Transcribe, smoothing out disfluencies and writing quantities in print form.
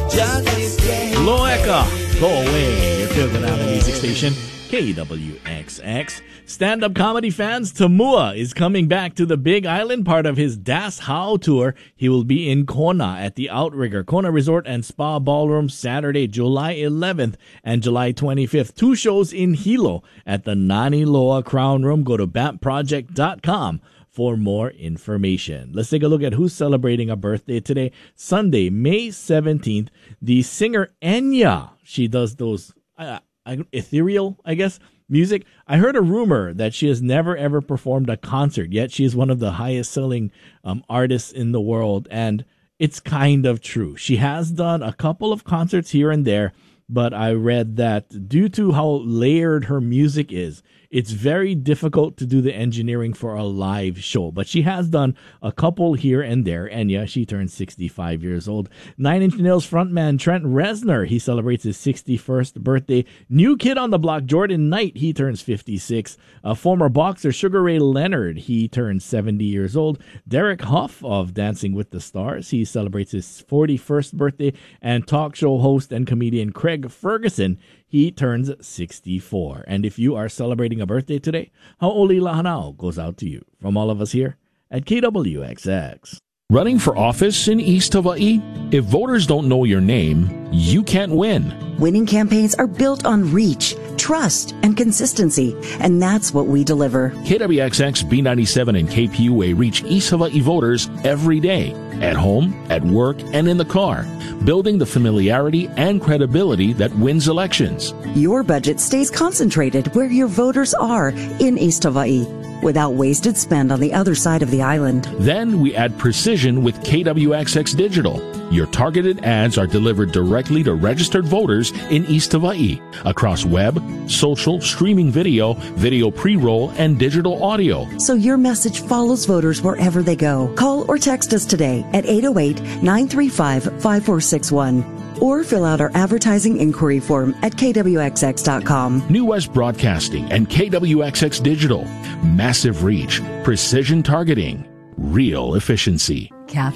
Loeka, go away. Your feel good out of music station, KWXX. Stand-up comedy fans, Tamua is coming back to the Big Island, part of his Das How tour. He will be in Kona at the Outrigger Kona Resort and Spa Ballroom Saturday, July 11th and July 25th. 2 shows in Hilo at the Nani Loa Crown Room. Go to bapproject.com for more information. Let's take a look at who's celebrating a birthday today. Sunday, May 17th, the singer Enya. She does those ethereal, I guess, music. I heard a rumor that she has never ever performed a concert, yet she is one of the highest selling artists in the world, and it's kind of true. She has done a couple of concerts here and there, but I read that due to how layered her music is, it's very difficult to do the engineering for a live show. But she has done a couple here and there. And yeah, she turned 65 years old. 9 Inch Nails frontman Trent Reznor, he celebrates his 61st birthday. New kid on the block, Jordan Knight, he turns 56. Former boxer Sugar Ray Leonard, he turns 70 years old. Derek Hough of Dancing with the Stars, he celebrates his 41st birthday. And talk show host and comedian Craig Ferguson, he turns 64. And if you are celebrating a birthday today, Hau'oli Lahanao goes out to you from all of us here at KWXX. Running for office in East Hawaii? If voters don't know your name, you can't win. Winning campaigns are built on reach, trust, and consistency, and that's what we deliver. KWXX, B97, and KPUA reach East Hawaii voters every day, at home, at work, and in the car, building the familiarity and credibility that wins elections. Your budget stays concentrated where your voters are in East Hawaii, without wasted spend on the other side of the island. Then we add precision with KWXX Digital. Your targeted ads are delivered directly to registered voters in East Hawaii across web, social, streaming video, video pre-roll, and digital audio. So your message follows voters wherever they go. Call or text us today at 808-935-5461 or fill out our advertising inquiry form at kwxx.com. New West Broadcasting and KWXX Digital. Massive reach, precision targeting, real efficiency. Cafe